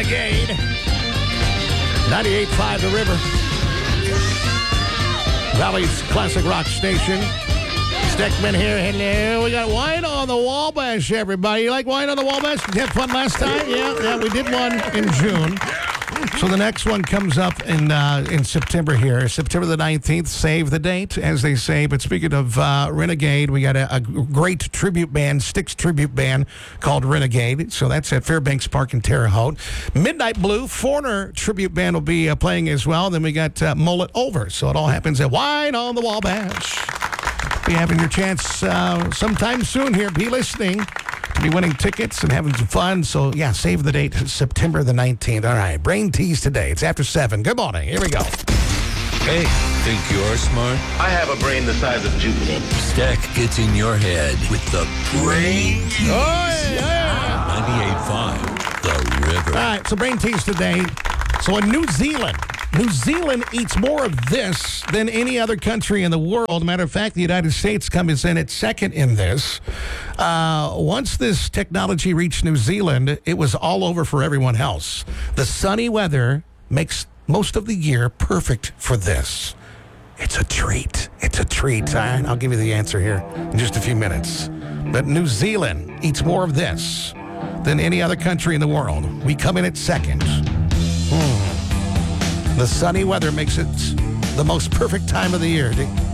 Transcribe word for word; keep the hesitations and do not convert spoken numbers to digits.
Renegade. ninety-eight point five The River. Valley's classic rock station. Stickman here. Hello. We got Wine on the Wabash, everybody. You like Wine on the Wabash? Did you have fun last time? Yeah, yeah. We did one in June. So the next one comes up in uh, in September here. September the nineteenth. Save the date, as they say. But speaking of uh, Renegade, we got a, a great tribute band, Styx tribute band called Renegade. So that's at Fairbanks Park in Terre Haute. Midnight Blue, Foreigner tribute band will be uh, playing as well. Then we got uh, Mullet Over. So it all happens at Wine on the Wabash. Be having your chance uh, sometime soon here. Be listening. To be winning tickets and having some fun. So, yeah, save the date, September the nineteenth. All right, Brain Tease today. It's after seven. Good morning. Here we go. Hey, think you're smart? I have a brain the size of Jupiter. Stack gets in your head with the Brain Tease. Oh, yeah. ninety-eight point five The River. All right, so Brain Tease today. So in New Zealand, New Zealand eats more of this than any other country in the world. Matter of fact, the United States comes in at second in this. Uh, once this technology reached New Zealand, it was all over for everyone else. The sunny weather makes most of the year perfect for this. It's a treat. It's a treat. All right, I'll give you the answer here in just a few minutes. But New Zealand eats more of this than any other country in the world. We come in at second. Hmm. The sunny weather makes it the most perfect time of the year.